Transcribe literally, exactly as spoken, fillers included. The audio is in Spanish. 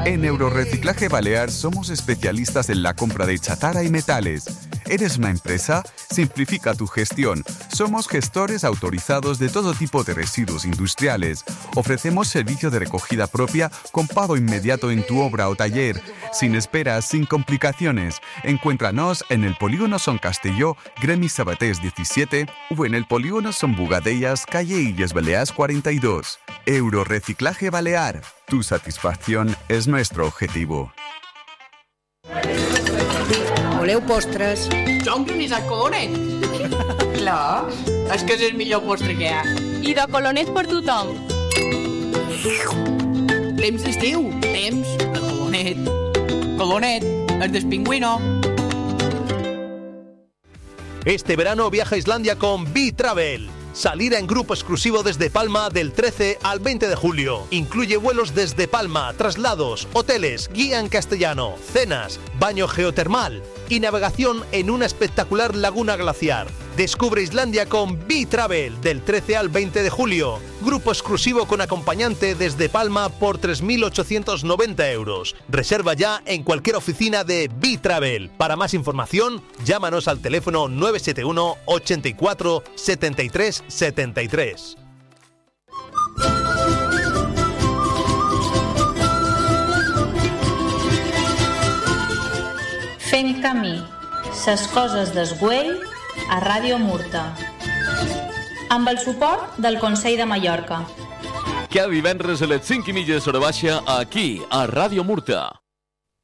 En Eurorreciclaje Balear somos especialistas en la compra de chatarra y metales. ¿Eres una empresa? Simplifica tu gestión. Somos gestores autorizados de todo tipo de residuos industriales. Ofrecemos servicio de recogida propia con pago inmediato en tu obra o taller. Sin esperas, sin complicaciones. Encuéntranos en el Polígono Son Castelló, Gremi Sabatés diecisiete o en el Polígono Son Bugadellas, calle Illes Balears cuarenta y dos. Eurorreciclaje Balear. Tu satisfacción es nuestro objetivo. Voleu postres? Jo un granissat colonet. Clar, és que és el millor postre que hi ha. I de colonet per tothom. Temps d'estiu, temps de colonet. Colonet, el del pingüino. Este verano viaja a Islandia con B-Travel. Salir en grupo exclusivo desde Palma del trece al veinte de julio. Incluye vuelos desde Palma, traslados, hoteles, guía en castellano, cenas, baño geotermal y navegación en una espectacular laguna glaciar. Descubre Islandia con B-Travel del trece al veinte de julio. Grupo exclusivo con acompañante desde Palma por tres mil ochocientos noventa euros. Reserva ya en cualquier oficina de B-Travel. Para más información, llámanos al teléfono nueve siete uno, ochenta y cuatro, setenta y tres setenta y tres. Fent camí, ses coses del Güell a Ràdio Murta. Amb el suport del Consell de Mallorca. Cada divendres a les cinc i mitja de l'hora baixa, aquí, a Ràdio Murta.